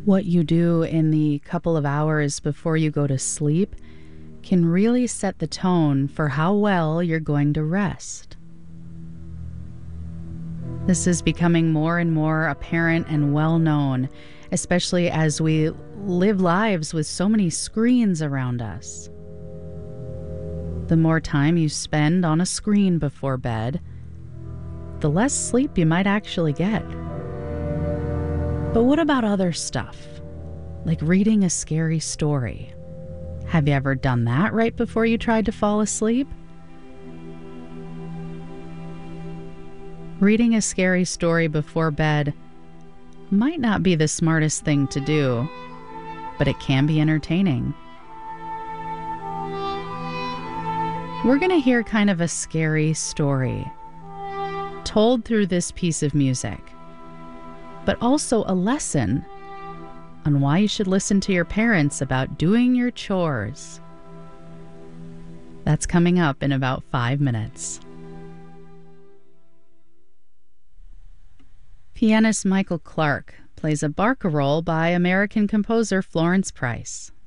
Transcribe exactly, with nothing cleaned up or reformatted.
What you do in the couple of hours before you go to sleep can really set the tone for how well you're going to rest. This is becoming more and more apparent and well known, especially as we live lives with so many screens around us. The more time you spend on a screen before bed, the less sleep you might actually get. But what about other stuff, like reading a scary story? Have you ever done that right before you tried to fall asleep? Reading a scary story before bed might not be the smartest thing to do, but it can be entertaining. We're going to hear kind of a scary story told through this piece of music, but also a lesson on why you should listen to your parents about doing your chores. That's coming up in about five minutes. Pianist Michael Clarke plays a barcarolle by American composer Florence Price.